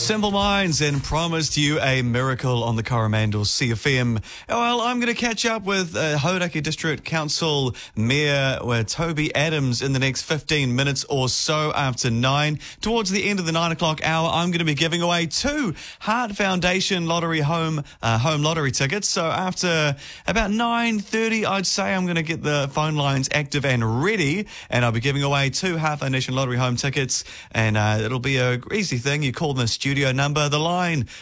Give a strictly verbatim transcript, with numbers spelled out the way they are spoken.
Simple Minds and promised you a miracle on the Coromandel C F M. Well, I'm going to catch up with uh, Hauraki District Council Mayor uh, Toby Adams in the next fifteen minutes or so after nine. Towards the end of the nine o'clock hour, I'm going to be giving away two Heart Foundation Lottery home uh, home lottery tickets. So after about nine thirty, I'd say I'm going to get the phone lines active and ready, and I'll be giving away two Heart Foundation Lottery home tickets, and uh, it'll be a easy thing. You call the studio number. The line